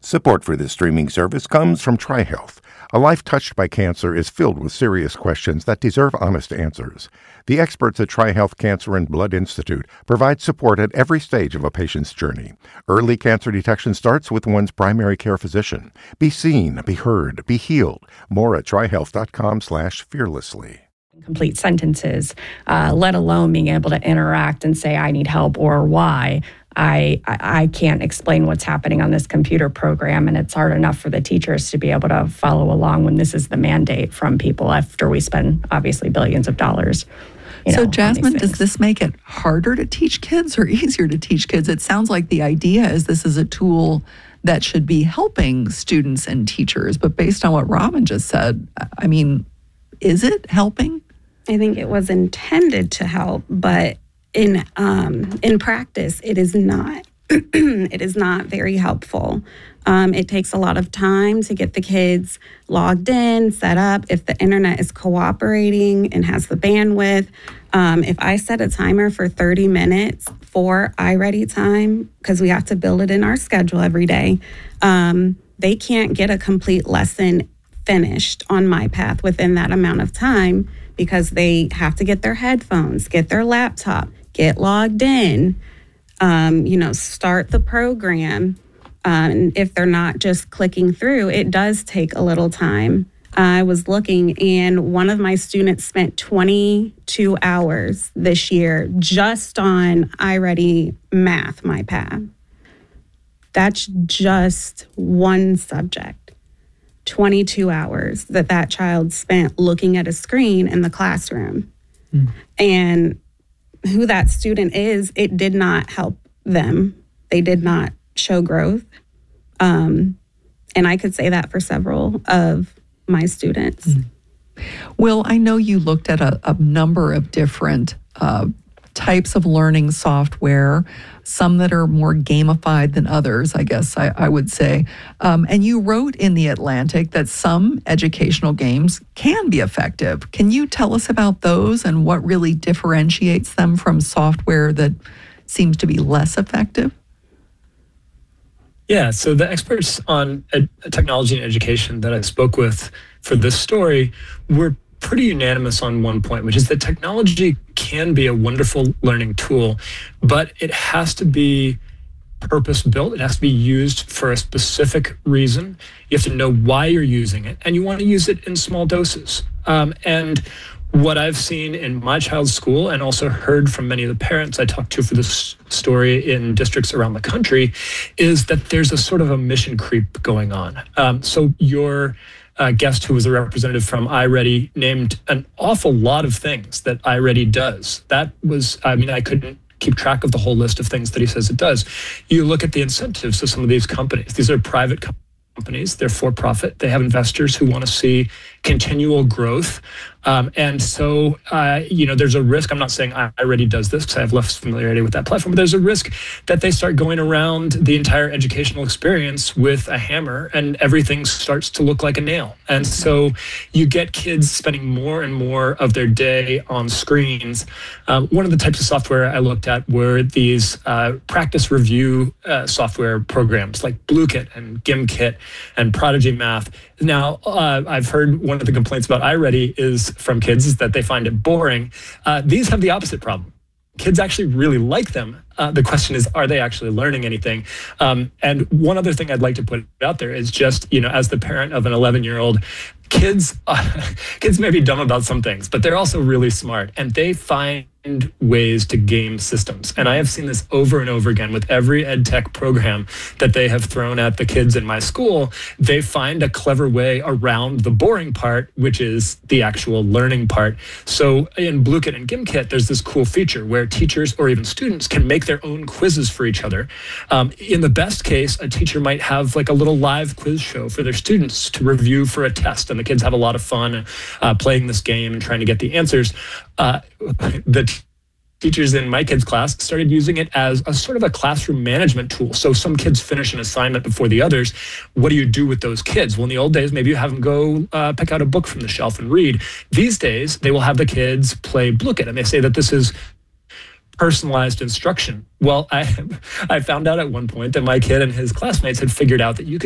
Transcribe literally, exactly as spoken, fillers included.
Support for this streaming service comes from TriHealth. A life touched by cancer is filled with serious questions that deserve honest answers. The experts at TriHealth Cancer and Blood Institute provide support at every stage of a patient's journey. Early cancer detection starts with one's primary care physician. Be seen, be heard, be healed. More at trihealth.com slash fearlessly. Complete sentences, uh, let alone being able to interact and say, I need help or why. I, I can't explain what's happening on this computer program, and it's hard enough for the teachers to be able to follow along when this is the mandate from people after we spend, obviously, billions of dollars. You so, know, Jasmine, does this make it harder to teach kids or easier to teach kids? It sounds like the idea is this is a tool that should be helping students and teachers, but based on what Robin just said, I mean, is it helping? I think it was intended to help, but in um, in practice, it is not. It is not very helpful. Um, it takes a lot of time to get the kids logged in, set up. If the internet is cooperating and has the bandwidth, um, if I set a timer for thirty minutes for iReady time, because we have to build it in our schedule every day, um, they can't get a complete lesson finished on MyPath within that amount of time because they have to get their headphones, get their laptop, get logged in, um, you know, start the program. Um, and if they're not just clicking through, it does take a little time. I was looking, and one of my students spent twenty-two hours this year just on iReady Math, MyPath. That's just one subject. twenty-two hours that that child spent looking at a screen in the classroom. Mm. And who that student is, it did not help them. They did not show growth. Um, and I could say that for several of my students. Mm. Will, I know you looked at a, a number of different uh, types of learning software, some that are more gamified than others, I guess I, I would say. Um, and you wrote in The Atlantic that some educational games can be effective. Can you tell us about those and what really differentiates them from software that seems to be less effective? Yeah, so the experts on ed- technology and education that I spoke with for this story were pretty unanimous on one point, which is that technology can be a wonderful learning tool, but it has to be purpose-built. It has to be used for a specific reason. You have to know why you're using it, and you want to use it in small doses. Um, and what I've seen in my child's school, and also heard from many of the parents I talked to for this story in districts around the country, is that there's a sort of a mission creep going on. Um, so your uh, guest, who was a representative from iReady, named an awful lot of things that iReady does. That was, I mean, I couldn't keep track of the whole list of things that he says it does. You look at the incentives of some of these companies. These are private companies. Companies, they're for profit. They have investors who want to see continual growth. Um, and so, uh, you know, there's a risk. I'm not saying iReady does this because I have less familiarity with that platform, but there's a risk that they start going around the entire educational experience with a hammer and everything starts to look like a nail. And so you get kids spending more and more of their day on screens. Um, one of the types of software I looked at were these uh, practice review uh, software programs like BlueKit and GimKit and Prodigy Math. Now, uh, I've heard one of the complaints about iReady is from kids is that they find it boring. Uh, these have the opposite problem. Kids actually really like them. Uh, the question is, are they actually learning anything? Um, and one other thing I'd like to put out there is just, you know, as the parent of an eleven-year-old, kids, uh, kids may be dumb about some things, but they're also really smart, and they find ways to game systems. And I have seen this over and over again with every ed tech program that they have thrown at the kids in my school. They find a clever way around the boring part, which is the actual learning part. So in BlueKit and GimKit, there's this cool feature where teachers or even students can make their own quizzes for each other. Um, in the best case, a teacher might have like a little live quiz show for their students to review for a test, and the kids have a lot of fun uh, playing this game and trying to get the answers. Uh, the t- teachers in my kids' class started using it as a sort of a classroom management tool. So some kids finish an assignment before the others. What do you do with those kids? Well, in the old days, maybe you have them go uh, pick out a book from the shelf and read. These days, they will have the kids play BlueKit, and they say that this is personalized instruction. Well, I I found out at one point that my kid and his classmates had figured out that you could